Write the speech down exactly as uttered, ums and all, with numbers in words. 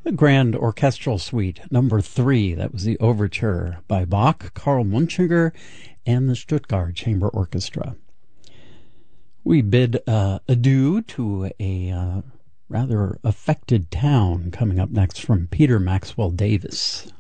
A Grand Orchestral Suite, number three. That was the overture by Bach, Karl Munchinger, and the Stuttgart Chamber Orchestra. We bid uh, adieu to a uh, rather affected town coming up next from Peter Maxwell Davis.